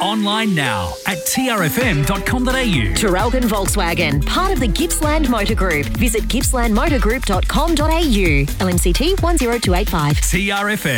Online now at trfm.com.au. Traralgon Volkswagen, part of the Gippsland Motor Group. Visit gippslandmotorgroup.com.au. LMCT 10285. TRFM.